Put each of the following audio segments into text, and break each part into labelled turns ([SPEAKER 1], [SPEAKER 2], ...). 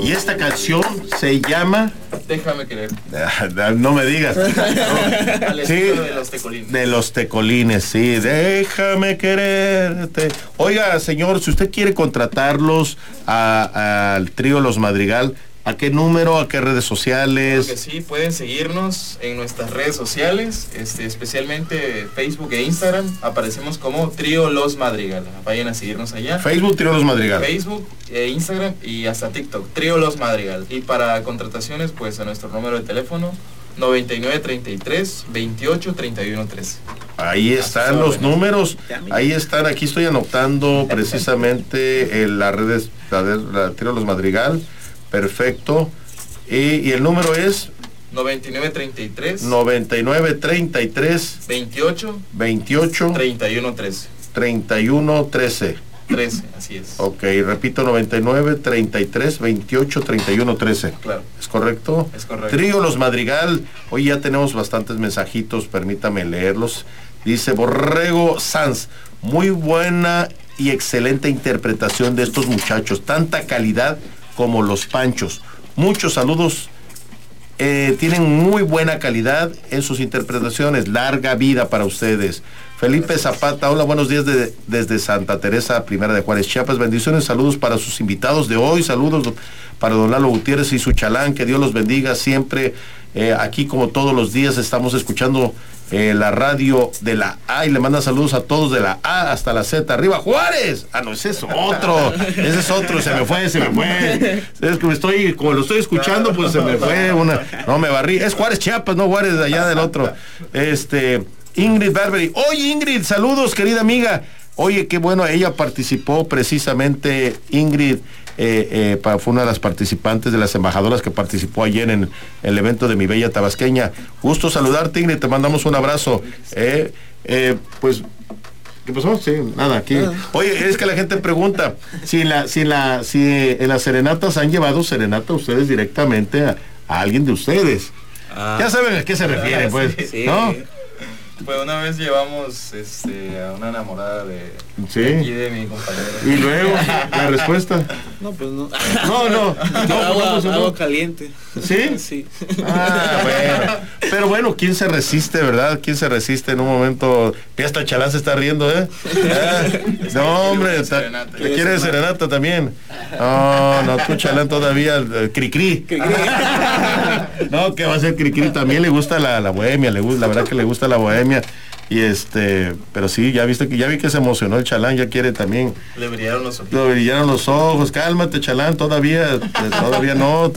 [SPEAKER 1] Y esta canción se llama...
[SPEAKER 2] Déjame querer.
[SPEAKER 1] No me digas.
[SPEAKER 2] Al
[SPEAKER 1] Sí,
[SPEAKER 2] estilo de los tecolines.
[SPEAKER 1] de los tecolines, sí. Déjame quererte. Oiga, señor, si usted quiere contratarlos al trío Los Madrigal, ¿a qué número, a qué redes sociales?
[SPEAKER 2] Claro que sí, pueden seguirnos en nuestras redes sociales, especialmente Facebook e Instagram. Aparecemos como Trío Los Madrigal. Vayan a seguirnos allá.
[SPEAKER 1] Facebook, Trío Los Madrigal.
[SPEAKER 2] Facebook, Instagram y hasta TikTok, Trío Los Madrigal. Y para contrataciones, pues a nuestro número de teléfono 9933 28 31 13.
[SPEAKER 1] Ahí están los números, ahí están, aquí estoy anotando precisamente las redes, la Trío Los Madrigal. Perfecto. Y el número es
[SPEAKER 2] 9933
[SPEAKER 1] 28
[SPEAKER 2] 31 13.
[SPEAKER 1] 31 13.
[SPEAKER 2] 13, así es.
[SPEAKER 1] Ok, repito, 99 33 28 31 13.
[SPEAKER 2] Claro.
[SPEAKER 1] ¿Es correcto?
[SPEAKER 2] Es correcto.
[SPEAKER 1] Trío Los Madrigal. Hoy ya tenemos bastantes mensajitos, permítame leerlos. Dice Borrego Sanz, muy buena y excelente interpretación de estos muchachos, tanta calidad como los Panchos. Muchos saludos. Tienen muy buena calidad en sus interpretaciones. Larga vida para ustedes. Felipe Zapata, hola, buenos días desde Santa Teresa, Primera de Juárez, Chiapas. Bendiciones, saludos para sus invitados de hoy. Saludos para don Lalo Gutiérrez y su chalán. Que Dios los bendiga siempre. Aquí, como todos los días, estamos escuchando la radio de la A y le manda saludos a todos de la A hasta la Z. ¡Arriba Juárez! Ah, no, ese es otro. Ese es otro. Se me fue. Es que como lo estoy escuchando, pues se me fue una. No, me barrí. Es Juárez, Chiapas, no Juárez de allá del otro. Ingrid Barbery. Oye, Ingrid, saludos, querida amiga. Oye, qué bueno, ella participó precisamente, Ingrid, fue una de las participantes, de las embajadoras que participó ayer en el evento de Mi Bella Tabasqueña. Gusto saludarte, Ingrid, te mandamos un abrazo. Pues, ¿qué pasó? Sí, nada, aquí. Oye, es que la gente pregunta si en las serenatas han llevado serenata ustedes directamente a alguien de ustedes. Ya saben a qué se refieren, pues,
[SPEAKER 2] sí.
[SPEAKER 1] ¿no?
[SPEAKER 2] Pues una vez llevamos a una enamorada de aquí de mi compañero.
[SPEAKER 1] Y luego, la respuesta.
[SPEAKER 3] No, pues no.
[SPEAKER 1] No,
[SPEAKER 3] agua caliente.
[SPEAKER 1] ¿Sí?
[SPEAKER 3] Sí.
[SPEAKER 1] Bueno. Pero bueno, ¿quién se resiste, verdad? ¿Quién se resiste en un momento? Ya hasta Chalán se está riendo, ¿eh? No, hombre, ¿le quiere serenata también? No, tú Chalán todavía, cri-cri. No, que va a ser cri-cri, también le gusta la bohemia, la verdad que le gusta la bohemia. Y pero sí, ya vi que se emocionó el Chalán, ya quiere también.
[SPEAKER 2] Le brillaron los ojos.
[SPEAKER 1] Le brillaron los ojos, cálmate, Chalán, todavía no.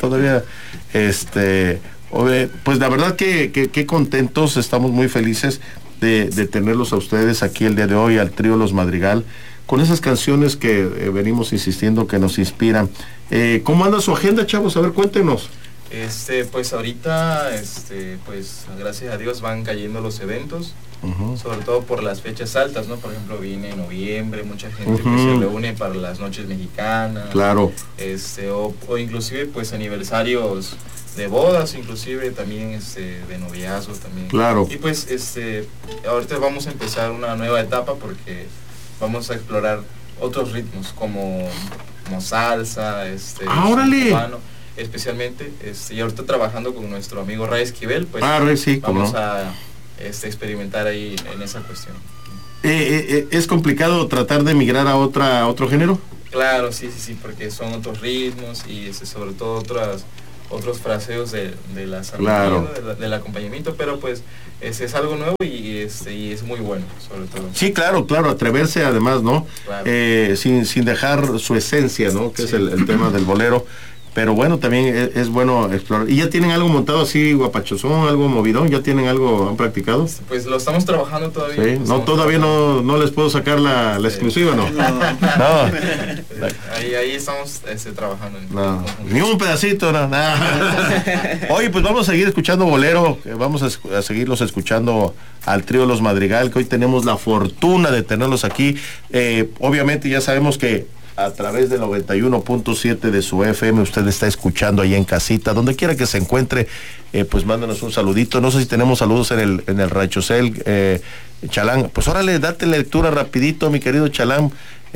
[SPEAKER 1] Pues la verdad que contentos, estamos muy felices de tenerlos a ustedes aquí el día de hoy, al trío Los Madrigal, con esas canciones que venimos insistiendo que nos inspiran. ¿Cómo anda su agenda, chavos? A ver, cuéntenos.
[SPEAKER 2] Pues ahorita, pues gracias a Dios van cayendo los eventos, sobre todo por las fechas altas, ¿no? Por ejemplo, viene noviembre, mucha gente pues, se reúne para las noches mexicanas.
[SPEAKER 1] Claro.
[SPEAKER 2] O inclusive pues aniversarios de bodas, inclusive también de noviazgos también.
[SPEAKER 1] Claro.
[SPEAKER 2] Y pues ahorita vamos a empezar una nueva etapa porque vamos a explorar otros ritmos como salsa,
[SPEAKER 1] ¡órale!
[SPEAKER 2] cubano, especialmente, y ahorita trabajando con nuestro amigo Ray Esquivel, pues
[SPEAKER 1] sí,
[SPEAKER 2] vamos a experimentar ahí en esa cuestión.
[SPEAKER 1] ¿Es complicado tratar de migrar a otro género?
[SPEAKER 2] Claro, sí, porque son otros ritmos y sobre todo otros fraseos de la salsa,
[SPEAKER 1] claro,
[SPEAKER 2] del acompañamiento, pero pues es algo nuevo y es muy bueno, sobre todo.
[SPEAKER 1] Sí, claro, atreverse además, ¿no?
[SPEAKER 2] Claro.
[SPEAKER 1] Sin dejar su esencia, ¿no? Que sí, es el tema del bolero. Pero bueno, también es bueno explorar. ¿Y ya tienen algo montado así, guapachosón, algo movidón? ¿Ya tienen algo, han practicado?
[SPEAKER 2] Pues lo estamos trabajando todavía.
[SPEAKER 1] Sí, todavía no les puedo sacar la exclusiva, ¿no? No.
[SPEAKER 2] Ahí estamos trabajando.
[SPEAKER 1] Ni un pedacito, no. Oye, pues vamos a seguir escuchando bolero, vamos a seguirlos escuchando al trío Los Madrigal, que hoy tenemos la fortuna de tenerlos aquí. Obviamente ya sabemos que a través del 91.7 de su FM. Usted está escuchando ahí en casita, donde quiera que se encuentre, pues mándanos un saludito. No sé si tenemos saludos en el Rancho Cel, Chalán. Pues órale, date lectura rapidito, mi querido Chalán.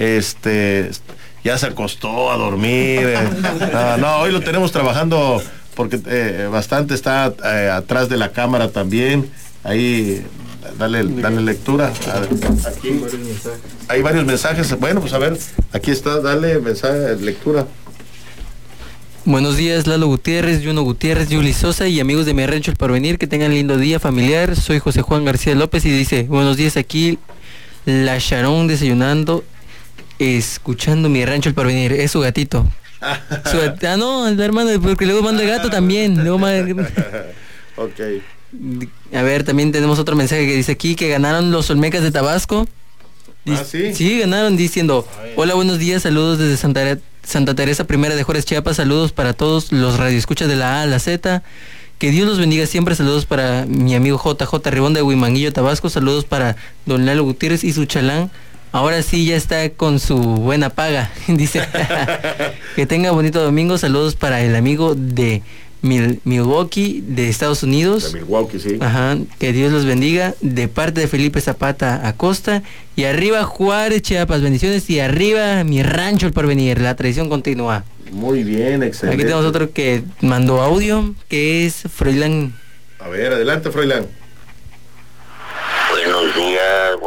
[SPEAKER 1] Ya se acostó a dormir. No, hoy lo tenemos trabajando porque bastante está atrás de la cámara también. Ahí, dale lectura. Aquí hay varios mensajes. Bueno, pues a ver, aquí está, dale mensaje, lectura.
[SPEAKER 4] Buenos días, Lalo Gutiérrez, Juno Gutiérrez, Yuli Sosa y amigos de Mi Rancho El Porvenir, que tengan lindo día familiar. Soy José Juan García López y dice: buenos días, aquí la Sharon desayunando, escuchando Mi Rancho El Porvenir. Es su gatito. No, hermano, porque luego manda el gato también.
[SPEAKER 1] Ok.
[SPEAKER 4] A ver, también tenemos otro mensaje que dice aquí que ganaron los Olmecas de Tabasco.
[SPEAKER 1] ¿Sí?
[SPEAKER 4] Sí, ganaron diciendo: hola, buenos días, saludos desde Santa Teresa Primera de Juárez, Chiapas, saludos para todos los radioescuchas de la A a la Z, que Dios los bendiga siempre, saludos para mi amigo JJ Ribón de Huimanguillo, Tabasco, saludos para don Lalo Gutiérrez y su Chalán, ahora sí ya está con su buena paga, dice. Que tenga bonito domingo, saludos para el amigo de Milwaukee de Estados Unidos.
[SPEAKER 1] De Milwaukee, sí.
[SPEAKER 4] Ajá, que Dios los bendiga, de parte de Felipe Zapata Acosta, y arriba Juárez, Chiapas, bendiciones, y arriba Mi Rancho El Porvenir, la tradición continúa.
[SPEAKER 1] Muy bien, excelente.
[SPEAKER 4] Aquí tenemos otro que mandó audio, que es Froilán.
[SPEAKER 1] A ver, adelante, Froilán.
[SPEAKER 5] Buenos días,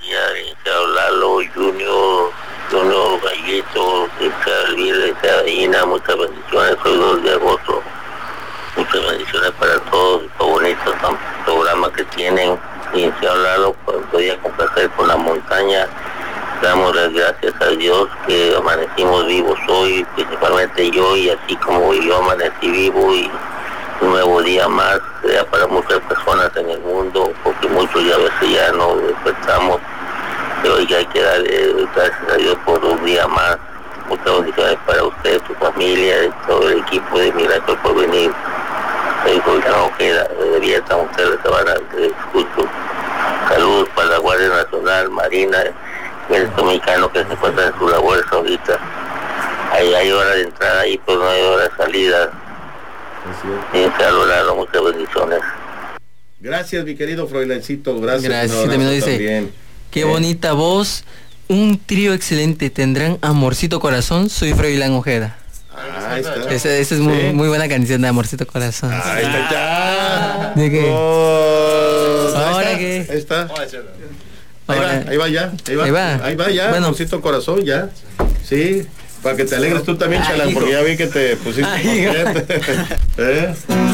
[SPEAKER 5] Lalo, Junior Gallito, Líder, Cadena, muchas bendiciones, hoy 2 de agosto. Muchas bendiciones para todos, qué bonito programa que tienen. Y si Lalo, pues voy a complacer con la montaña. Damos las gracias a Dios que amanecimos vivos hoy, principalmente yo, y así como yo amanecí vivo, y un nuevo día más, sea para muchas personas en el mundo, porque muchos ya a veces ya no despertamos. Pero hoy hay que darle gracias a Dios por un día más. Muchas bendiciones para usted, su familia, y todo el equipo de Mi Rancho El Porvenir. El gobierno queda de Vieta, ustedes se van a escucho. Saludos para la Guardia Nacional, Marina, y el dominicano que se encuentra en su labor ahorita. Ahí hay hora de entrada, ahí pues no hay hora de salida. Lalo, muchas bendiciones.
[SPEAKER 1] Gracias, mi querido Froilancito, gracias.
[SPEAKER 4] Gracias, también dice, también. Qué bonita voz, un trío excelente, ¿tendrán Amorcito Corazón? Soy Froilán Ojeda.
[SPEAKER 1] Ahí está.
[SPEAKER 4] Esa es muy, muy buena canción de Amorcito Corazón.
[SPEAKER 1] Ahí está, ya.
[SPEAKER 4] ¿De qué?
[SPEAKER 1] ¿Ahora qué? Ahí está. Ahí va ya. Ahí va ya. Bueno, Amorcito Corazón, ya. Sí. Para que te alegres tú también, Chalán, porque ya vi que te pusiste.